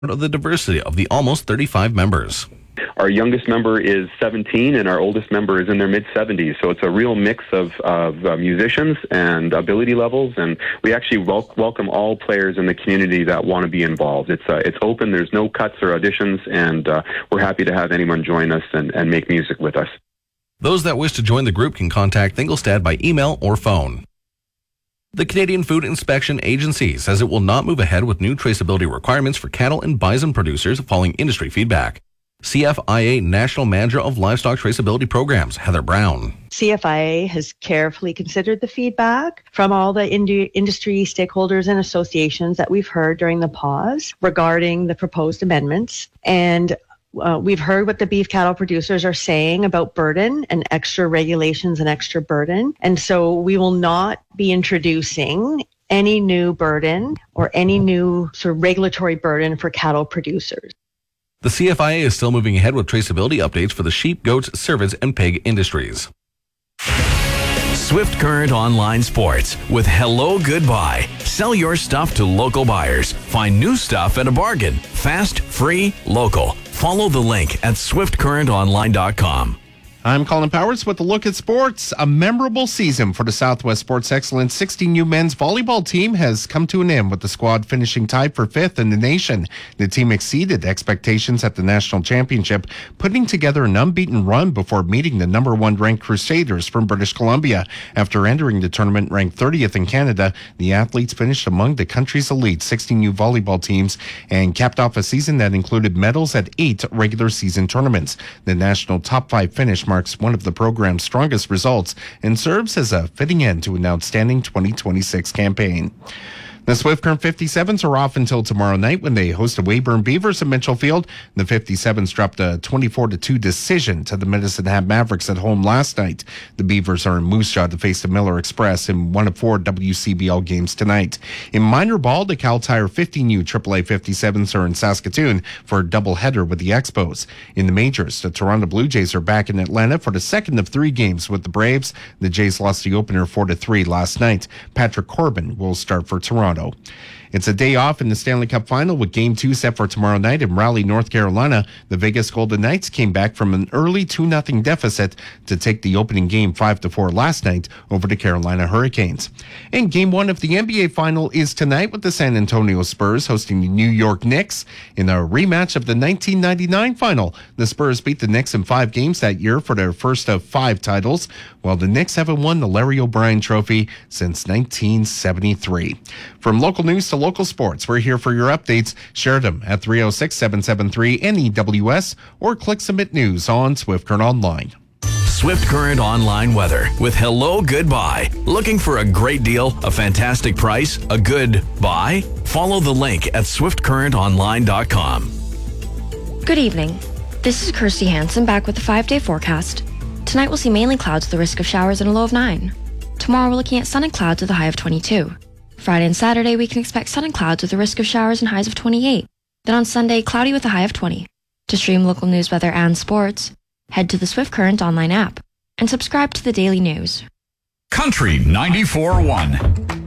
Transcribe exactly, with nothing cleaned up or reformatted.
of the diversity of the almost thirty-five members. Our youngest member is seventeen, and our oldest member is in their mid-seventies. So it's a real mix of, of uh, musicians and ability levels, and we actually wel- welcome all players in the community that want to be involved. It's uh, it's open. There's no cuts or auditions, and uh, we're happy to have anyone join us and, and make music with us. Those that wish to join the group can contact Thingolstad by email or phone. The Canadian Food Inspection Agency says it will not move ahead with new traceability requirements for cattle and bison producers following industry feedback. C F I A National Manager of Livestock Traceability Programs, Heather Brown. C F I A has carefully considered the feedback from all the ind- industry stakeholders and associations that we've heard during the pause regarding the proposed amendments. And Uh, we've heard what the beef cattle producers are saying about burden and extra regulations and extra burden. And so we will not be introducing any new burden or any new sort of regulatory burden for cattle producers. The C F I A is still moving ahead with traceability updates for the sheep, goats, cervids, and pig industries. Swift Current Online Sports with Hello Goodbye. Sell your stuff to local buyers. Find new stuff at a bargain. Fast, free, local. Follow the link at swift current online dot com. I'm Colin Powers with a look at sports. A memorable season for the Southwest Sports Excellence sixteen U men's volleyball team has come to an end, with the squad finishing tied for fifth in the nation. The team exceeded expectations at the national championship, putting together an unbeaten run before meeting the number one ranked Crusaders from British Columbia. After entering the tournament ranked thirtieth in Canada, the athletes finished among the country's elite sixteen U volleyball teams and capped off a season that included medals at eight regular season tournaments. The national top five finish marks one of the program's strongest results and serves as a fitting end to an outstanding twenty twenty-six campaign. The Swift Current fifty-sevens are off until tomorrow night when they host the Weyburn Beavers at Mitchell Field. The fifty-sevens dropped a twenty-four to two decision to the Medicine Hat Mavericks at home last night. The Beavers are in Moose Jaw to face the Miller Express in one of four W C B L games tonight. In minor ball, the Cal Tire fifteen U triple A fifty-sevens are in Saskatoon for a doubleheader with the Expos. In the majors, the Toronto Blue Jays are back in Atlanta for the second of three games with the Braves. The Jays lost the opener four to three last night. Patrick Corbin will start for Toronto. It's a day off in the Stanley Cup Final with Game two set for tomorrow night in Raleigh, North Carolina. The Vegas Golden Knights came back from an early two nothing deficit to take the opening game five to four last night over the Carolina Hurricanes. And Game one of the N B A Final is tonight with the San Antonio Spurs hosting the New York Knicks in a rematch of the nineteen ninety-nine Final. The Spurs beat the Knicks in five games that year for their first of five titles, while the Knicks haven't won the Larry O'Brien Trophy since nineteen seventy-three. From local news to local sports, we're here for your updates. Share them at three oh six, seven seven three, N E W S or click Submit News on Swift Current Online. Swift Current Online weather with Hello Goodbye. Looking for a great deal, a fantastic price, a good buy? Follow the link at swift current online dot com. Good evening. This is Kirsty Hansen back with the five-day forecast. Tonight we'll see mainly clouds with a risk of showers and a low of nine. Tomorrow we're looking at sun and clouds with a high of twenty-two. Friday and Saturday we can expect sun and clouds with a risk of showers and highs of twenty-eight. Then on Sunday, cloudy with a high of twenty. To stream local news, weather, and sports, head to the Swift Current online app and subscribe to the daily news. Country ninety-four point one.